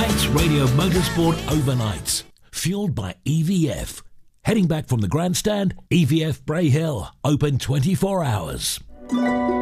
Manx Radio Motorsport Overnights, fueled by EVF. Heading back from the grandstand, EVF Bray Hill, open 24 hours.